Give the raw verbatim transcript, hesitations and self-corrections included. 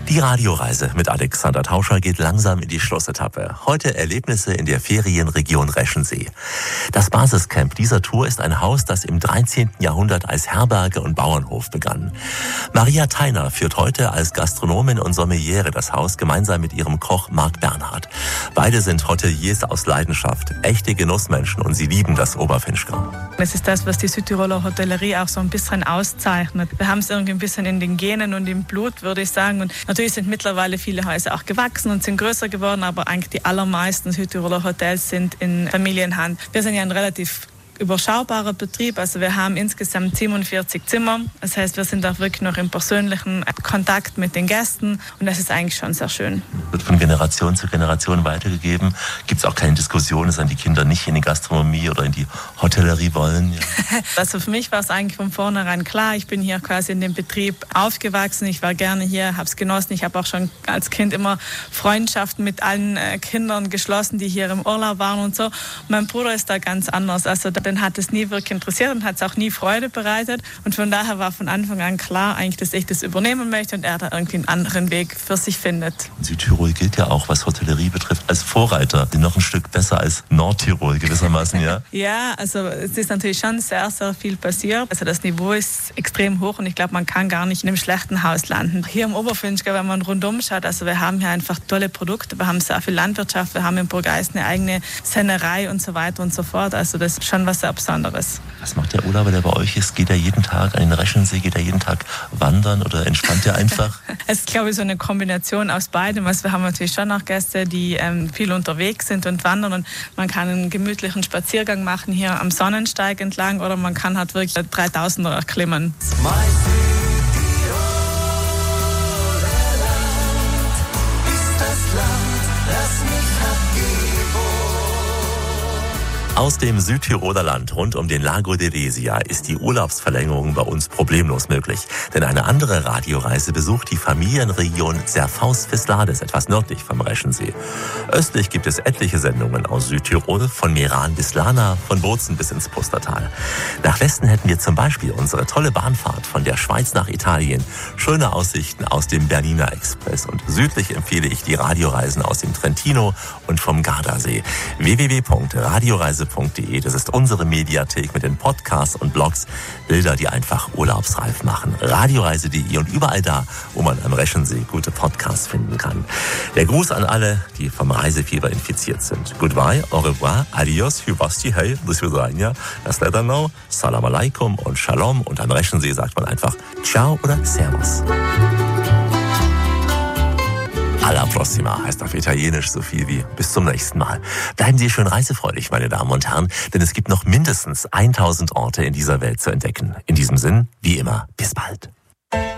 Die Radioreise mit Alexander Tauscher geht langsam in die Schlussetappe. Heute Erlebnisse in der Ferienregion Reschensee. Das Basiscamp dieser Tour ist ein Haus, das im dreizehnten Jahrhundert als Herberge und Bauernhof begann. Maria Theiner führt heute als Gastronomin und Sommeliere das Haus gemeinsam mit ihrem Koch Marc Bernhard. Beide sind Hoteliers aus Leidenschaft, echte Genussmenschen und sie lieben das Oberfinchgau. Das ist das, was die Südtiroler Hotellerie auch so ein bisschen auszeichnet. Wir haben es irgendwie ein bisschen in den Genen und im Blut, würde ich sagen. Und natürlich sind mittlerweile viele Häuser auch gewachsen und sind größer geworden, aber eigentlich die allermeisten Südtiroler Hotels sind in Familienhand. Wir sind ja ein relativ überschaubarer Betrieb, also wir haben insgesamt siebenundvierzig Zimmer. Das heißt, wir sind auch wirklich noch im persönlichen Kontakt mit den Gästen und das ist eigentlich schon sehr schön. Wird von Generation zu Generation weitergegeben. Gibt es auch keine Diskussion, dass dann die Kinder nicht in die Gastronomie oder in die Hotellerie wollen? Ja. Also für mich war es eigentlich von vornherein klar. Ich bin hier quasi in dem Betrieb aufgewachsen. Ich war gerne hier, habe es genossen. Ich habe auch schon als Kind immer Freundschaften mit allen Kindern geschlossen, die hier im Urlaub waren und so. Mein Bruder ist da ganz anders. Also den hat es nie wirklich interessiert und hat es auch nie Freude bereitet. Und von daher war von Anfang an klar, eigentlich, dass ich das übernehmen möchte und er da irgendwie einen anderen Weg für sich findet. Südtirol gilt ja auch, was Hotellerie betrifft, als Vorreiter. Noch ein Stück besser als Nordtirol gewissermaßen, ja? Ja, also es ist natürlich schon sehr, sehr viel passiert. Also das Niveau ist extrem hoch und ich glaube, man kann gar nicht in einem schlechten Haus landen. Hier im Oberfinchgau, wenn man rundum schaut, also wir haben hier einfach tolle Produkte. Wir haben sehr viel Landwirtschaft, wir haben in Burgeist eine eigene Sennerei und so weiter und so fort. Also das ist schon was sehr Besonderes. Was macht der Urlauber, der bei euch ist? Geht er jeden Tag an den Reschensee? Geht er jeden Tag wandern oder entspannt er einfach? Es ist, glaube ich, so eine Kombination aus beidem. Also wir haben natürlich schon auch Gäste, die ähm, viel unterwegs sind und wandern und man kann einen gemütlichen Spaziergang machen hier am Sonnensteig entlang oder man kann halt wirklich dreitausender erklimmen. Aus dem Südtiroler Land rund um den Lago di Resia ist die Urlaubsverlängerung bei uns problemlos möglich. Denn eine andere Radioreise besucht die Familienregion Serfaus-Vislades, etwas nördlich vom Reschensee. Östlich gibt es etliche Sendungen aus Südtirol, von Meran bis Lana, von Bozen bis ins Pustertal. Nach Westen hätten wir zum Beispiel unsere tolle Bahnfahrt von der Schweiz nach Italien, schöne Aussichten aus dem Bernina Express und südlich empfehle ich die Radioreisen aus dem Trentino und vom Gardasee. w w w punkt radioreise punkt de, das ist unsere Mediathek mit den Podcasts und Blogs, Bilder, die einfach urlaubsreif machen. radioreise punkt de und überall da, wo man am Reschensee gute Podcasts finden kann. Der Gruß an alle, die vom Reisefieber infiziert sind. Goodbye, au revoir, adios, hubasti, hey, do svidania, nasledano, salam alaikum und shalom und am Reschensee sagt man einfach ciao oder servus. Alla prossima heißt auf Italienisch so viel wie bis zum nächsten Mal. Bleiben Sie schön reisefreudig, meine Damen und Herren, denn es gibt noch mindestens tausend Orte in dieser Welt zu entdecken. In diesem Sinn, wie immer, bis bald.